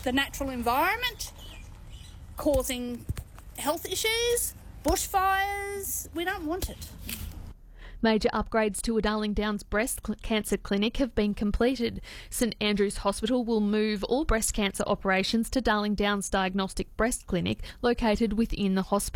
the natural environment, causing health issues, bushfires. We don't want it. Major upgrades to a Darling Downs breast cancer clinic have been completed. St Andrew's Hospital will move all breast cancer operations to Darling Downs Diagnostic Breast Clinic, located within the hospital.